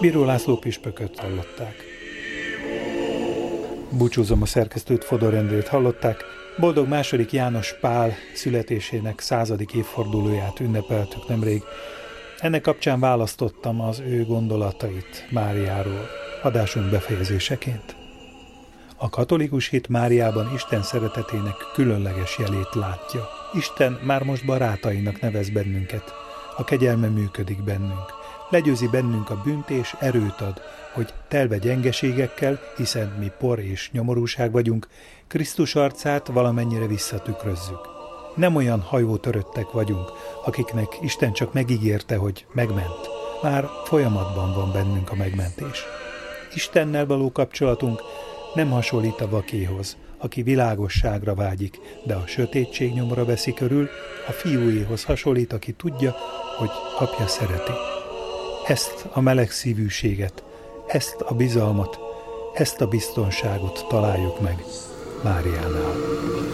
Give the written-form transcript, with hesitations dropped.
Bíró László püspököt hallották. Búcsúzom a szerkesztőt, Fodor Endrét hallották. Boldog II. János Pál születésének 100. évfordulóját ünnepeltük nemrég. Ennek kapcsán választottam az ő gondolatait Máriáról, adásunk befejezéseként. A katolikus hit Máriában Isten szeretetének különleges jelét látja. Isten már most barátainak nevez bennünket. A kegyelme működik bennünk. Legyőzi bennünk a bűnt és erőt ad, hogy telve gyengeségekkel, hiszen mi por és nyomorúság vagyunk, Krisztus arcát valamennyire visszatükrözzük. Nem olyan hajótöröttek vagyunk, akiknek Isten csak megígérte, hogy megment. Már folyamatban van bennünk a megmentés. Istennel való kapcsolatunk nem hasonlít a vakéhoz, aki világosságra vágyik, de a sötétség nyomra veszi körül, a fiúéhoz hasonlít, aki tudja, hogy apja szereti. Ezt a meleg szívűséget, ezt a bizalmat, ezt a biztonságot találjuk meg Máriánál.